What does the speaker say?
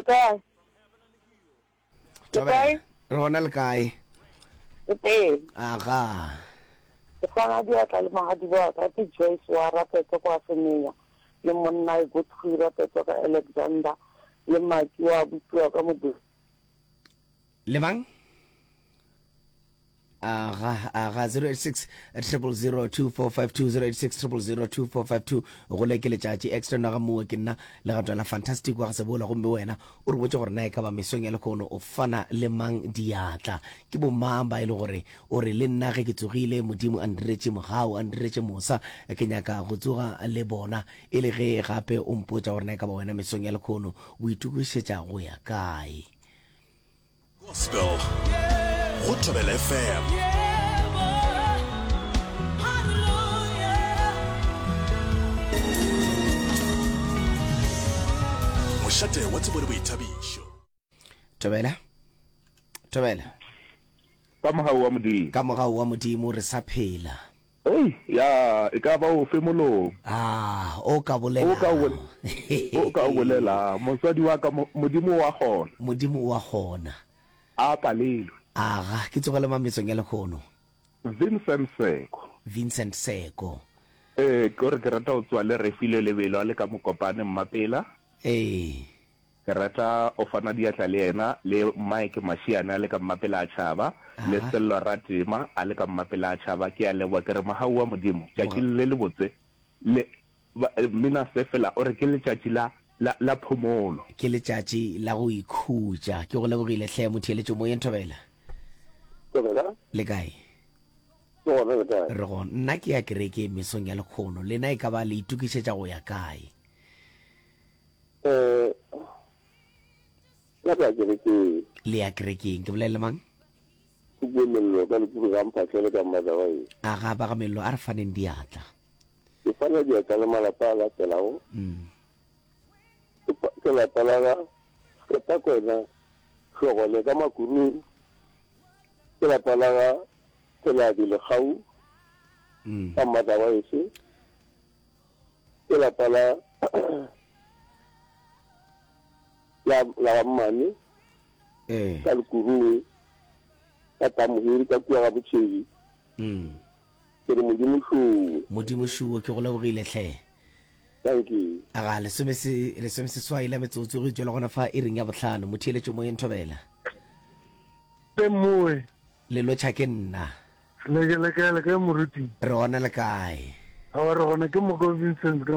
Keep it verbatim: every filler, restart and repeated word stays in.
kae? Tobela. Rona le kae? Ke teng. Aga. Ke fana dia ka le mahadi ba ka ke Joyce wa Rapeto kwa Semenya. Le monna e Godfrey Rapeto ka Alexander. Le Maki wa Butua ka Modu. Le bang? Aga, aga zero eight six zero zero two four five two zero eight six zero zero two four five two go le ke le tšatši extra na ga moe ke nna le gato la fantastic wa ga se bola gomme wena o re botse gore na e ka ba mesong ya lekono o fana le mang diatla ke bo mang ba e le gore o re le nna ge ke tsogile modimo a ndiretse mogao a ndiretse mosa ke nyaka go tsoga le bona e le ge gape o mpotsa gore na e ka ba wena mesong ya lekono o itukišetša go ya kae Gospel go Tobela F M. Mošate wa tsebo le boithabišo. Tobela. Tobela. Ka mogao wa modimo. Ka mogao wa modimo re sa phela. Ei, ya, e ka ba o fe molong. Ah, o ka bolela. O ka bolela. O ka bolela, motswadi wa ka modimo wa gona. Modimo wa gona. A palelwe. Aga, ke tsogela mametsong ya lekgono. Vincent Seko. Vincent Seko. Eh, ke re ke rata o tswa le refile lebelo a le ka mokopane mmapela. Eh. Ke rata o fana diatla le ena le Mike Mashiana a le ka mmapela a tšhaba le Sello Ratima a le ka mmapela a tšhaba ke a leboa ke re mahau wa modimo tša ke le le botse le mina sefela o re ke letšatši la la la phomolo ke letšatši la go ikhutša ke go lebogile hle motheeletšo mo Ntobela Tobela. le kae Go le kae? re go nna ke ya kereke mesong ya lekgono le na e ka ba le itukišetša go ya kae Eh La ka kereke. le ya kerekeng ke bolele mang Ke bolelo ka le go gampa tšele ka madawa. aga ba ga mello a re faneng diatla Ke fana dia ka le malapa la telao. mm Ke la talaga ke ta kwena go le ka makuru. Ke la talaga ke la di le gau. mm Ka madawa ese. Ke la talaga la la mani eh ka kuru ka tamuhiri ka kwa ga botšhedi mm ke re modimo shu modimo shuo ke go lebogile hle thank you aga le some se le some se swaile metsotso go itšela gona fa e reng ya botlhano motheeletšo mo Ntobela Te moe le lo tšha ke nna le ke le ke le ke moruti re gona le kae a re gona ke mo Vincent